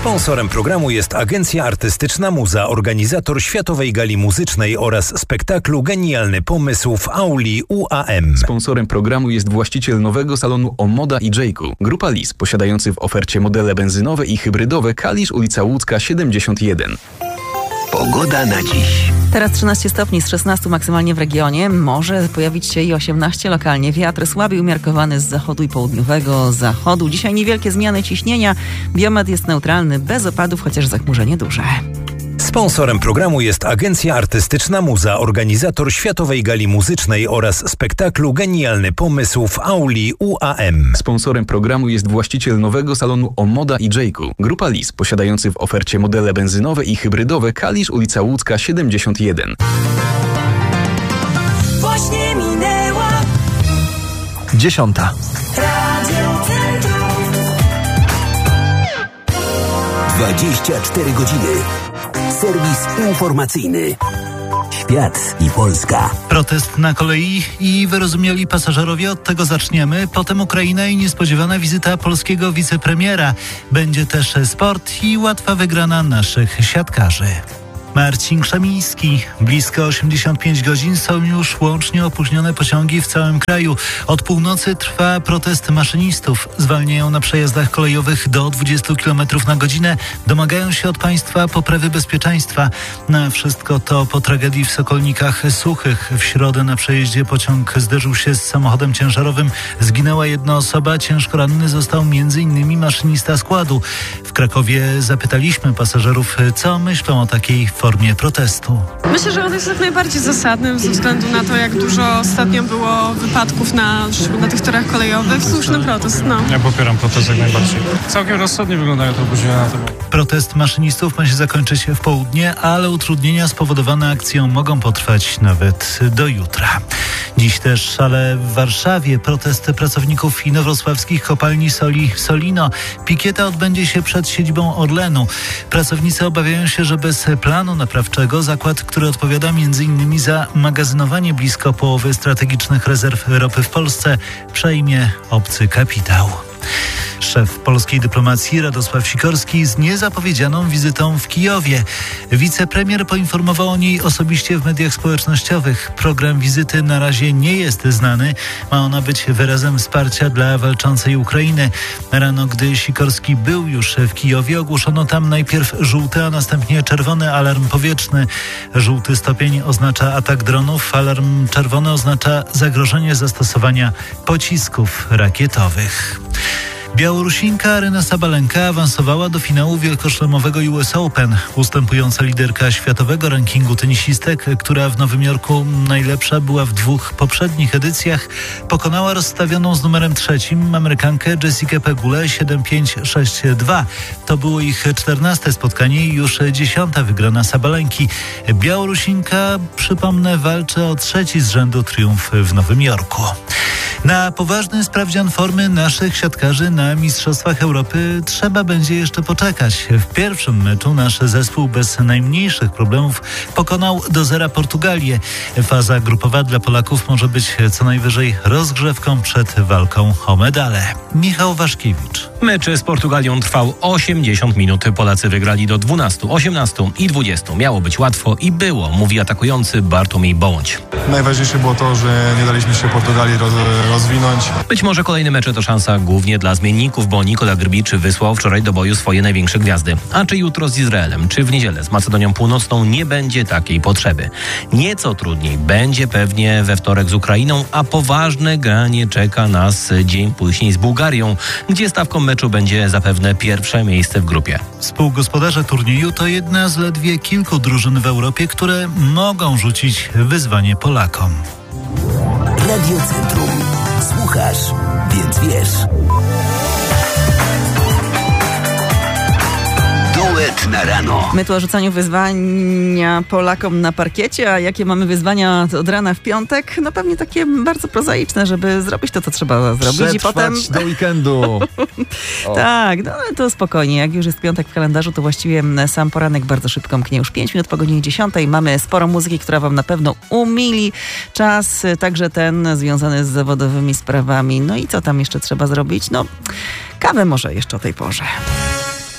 Sponsorem programu jest Agencja Artystyczna Muza, organizator Światowej Gali Muzycznej oraz spektaklu Genialny Pomysł w auli UAM. Sponsorem programu jest właściciel nowego salonu Omoda i Jayku. Grupa Lis, posiadający w ofercie modele benzynowe i hybrydowe. Kalisz, ulica Łódzka 71. Pogoda na dziś. Teraz 13 stopni z 16 maksymalnie w regionie. Może pojawić się i 18 lokalnie. Wiatr słaby umiarkowany z zachodu i południowego zachodu. Dzisiaj niewielkie zmiany ciśnienia. Biometr jest neutralny, bez opadów, chociaż zachmurzenie duże. Sponsorem programu jest Agencja Artystyczna Muza, organizator Światowej Gali Muzycznej oraz spektaklu Genialny Pomysł w auli UAM. Sponsorem programu jest właściciel nowego salonu Omoda i Jayku. Grupa Lis, posiadający w ofercie modele benzynowe i hybrydowe. Kalisz, ulica Łódzka 71. Właśnie minęła 10. Radio Centrum. 24 godziny. Serwis informacyjny. Świat i Polska. Protest na kolei i wyrozumiali pasażerowie. Od tego zaczniemy. Potem Ukraina i niespodziewana wizyta polskiego wicepremiera. Będzie też sport i łatwa wygrana naszych siatkarzy. Marcin Krzemiński. Blisko 85 godzin są już łącznie opóźnione pociągi w całym kraju. Od północy trwa protest maszynistów. Zwalniają na przejazdach kolejowych do 20 km na godzinę. Domagają się od państwa poprawy bezpieczeństwa. Na wszystko to po tragedii w Sokolnikach Suchych. W środę na przejeździe pociąg zderzył się z samochodem ciężarowym. Zginęła jedna osoba. Ciężko ranny został m.in. maszynista składu. W Krakowie zapytaliśmy pasażerów, co myślą o takiej formie protestu. Myślę, że on jest jak najbardziej zasadny ze względu na to, jak dużo ostatnio było wypadków na tych torach kolejowych. Słuszny protest, no. Ja popieram protest jak najbardziej. Całkiem rozsądnie wyglądają te opóźnienia na to. Protest maszynistów ma się zakończyć w południe, ale utrudnienia spowodowane akcją mogą potrwać nawet do jutra. Dziś też, ale w Warszawie protest pracowników inowrocławskich kopalni soli Solino. Pikieta odbędzie się przed siedzibą Orlenu. Pracownicy obawiają się, że bez planu naprawczego zakład, który odpowiada m.in. za magazynowanie blisko połowy strategicznych rezerw ropy w Polsce, przejmie obcy kapitał. Szef polskiej dyplomacji Radosław Sikorski z niezapowiedzianą wizytą w Kijowie. Wicepremier poinformował o niej osobiście w mediach społecznościowych. Program wizyty na razie nie jest znany. Ma ona być wyrazem wsparcia dla walczącej Ukrainy. Rano, gdy Sikorski był już w Kijowie, ogłoszono tam najpierw żółty, a następnie czerwony alarm powietrzny. Żółty stopień oznacza atak dronów, alarm czerwony oznacza zagrożenie zastosowania pocisków rakietowych. Białorusinka Aryna Sabalenka awansowała do finału wielkoszlemowego US Open. Ustępująca liderka światowego rankingu tenisistek, która w Nowym Jorku najlepsza była w 2 poprzednich edycjach, pokonała rozstawioną z numerem 3 Amerykankę Jessikę Pegulę 7-5-6-2. To było ich 14. spotkanie i już 10. wygrana Sabalenki. Białorusinka, przypomnę, walczy o 3. z rzędu triumf w Nowym Jorku. Na poważny sprawdzian formy naszych siatkarzy na Mistrzostwach Europy trzeba będzie jeszcze poczekać. W pierwszym meczu nasz zespół bez najmniejszych problemów pokonał do 0 Portugalię. Faza grupowa dla Polaków może być co najwyżej rozgrzewką przed walką o medale. Michał Waszkiewicz. Mecz z Portugalią trwał 80 minut. Polacy wygrali do 12, 18 i 20. Miało być łatwo i było, mówi atakujący Bartłomiej Bołądź. Najważniejsze było to, że nie daliśmy się Portugalii rozwinąć. Być może kolejne mecze to szansa głównie dla zmienników, bo Nikola Grbicz wysłał wczoraj do boju swoje największe gwiazdy. A czy jutro z Izraelem, czy w niedzielę z Macedonią Północną nie będzie takiej potrzeby. Nieco trudniej będzie pewnie we wtorek z Ukrainą, a poważne granie czeka nas dzień później z Bułgarią, gdzie stawką meczu będzie zapewne pierwsze miejsce w grupie. Współgospodarze turnieju to jedna z ledwie kilku drużyn w Europie, które mogą rzucić wyzwanie Polakom. Radio Centrum. Słuchasz, więc wiesz. Duet na rano. My tu o rzucaniu wyzwania Polakom na parkiecie, a jakie mamy wyzwania od rana w piątek? No pewnie takie bardzo prozaiczne, żeby zrobić to, co trzeba zrobić. Przetrwać i potem do weekendu. Tak, no ale to spokojnie. Jak już jest piątek w kalendarzu, to właściwie sam poranek bardzo szybko mknie. Już 5 minut po godzinie 10. Mamy sporo muzyki, która wam na pewno umili czas, także ten związany z zawodowymi sprawami. No i co tam jeszcze trzeba zrobić? No, kawę może jeszcze o tej porze.